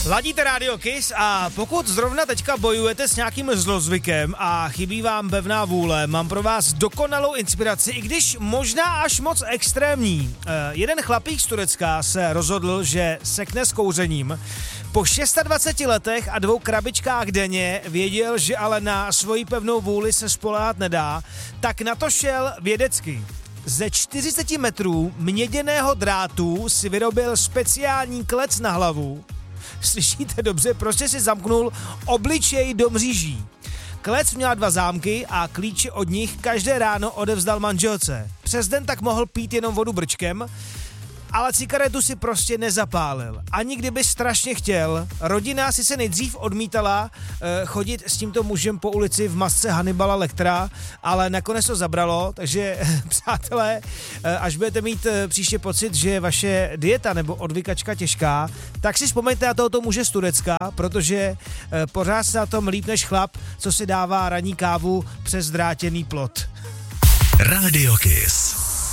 Ladíte Radio Kiss a pokud zrovna teďka bojujete s nějakým zlozvykem a chybí vám pevná vůle, mám pro vás dokonalou inspiraci, i když možná až moc extrémní. Jeden chlapík z Turecka se rozhodl, že sekne s kouřením. Po 26 letech a 2 krabičkách denně věděl, že ale na svoji pevnou vůli se spoléhat nedá, tak na to šel vědecky. Ze 40 metrů měděného drátu si vyrobil speciální klec na hlavu. Slyšíte dobře, prostě si zamknul obličej do mříží. Klec měla 2 zámky a klíče od nich každé ráno odevzdal manželce. Přes den tak mohl pít jenom vodu brčkem, ale cigaretu si prostě nezapálil. Ani kdyby strašně chtěl, rodina si se nejdřív odmítala chodit s tímto mužem po ulici v masce Hannibala Lectera, ale nakonec to zabralo, takže přátelé, až budete mít příště pocit, že je vaše dieta nebo odvykačka těžká, tak si vzpomeňte na tohoto muže z Turecka, protože pořád se na tom líp než chlap, co si dává ranní kávu přes drátěný plot. Radio Kiss.